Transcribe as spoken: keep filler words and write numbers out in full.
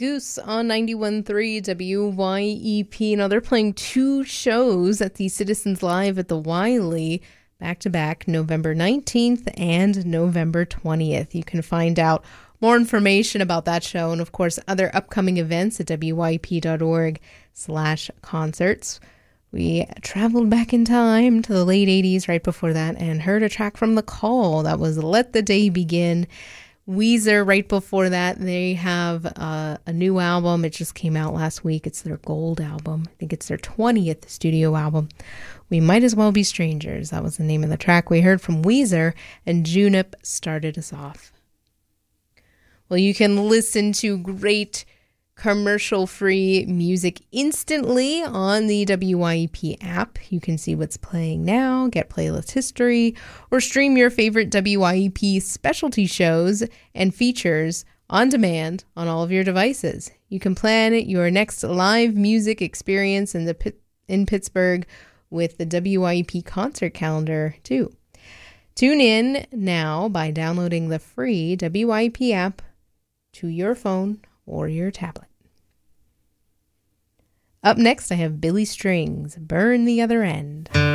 Goose on ninety-one point three W Y E P. Now, they're playing two shows at the Citizens Live at the Wiley, back-to-back, November nineteenth and November twentieth. You can find out more information about that show and, of course, other upcoming events at W Y E P dot org slash concerts. We traveled back in time to the late eighties right before that and heard a track from The Call. That was Let the Day Begin. Weezer right before that. They have uh, a new album. It just came out last week. It's their gold album. I think it's their twentieth studio album. We Might As Well Be Strangers. That was the name of the track we heard from Weezer, and Junip started us off. Well, you can listen to great commercial-free music instantly on the W Y E P app. You can see what's playing now, get playlist history, or stream your favorite W Y E P specialty shows and features on demand on all of your devices. You can plan your next live music experience in the in Pittsburgh with the W Y E P concert calendar, too. Tune in now by downloading the free W Y E P app to your phone or your tablet. Up next, I have Billy Strings, Burn the Other End.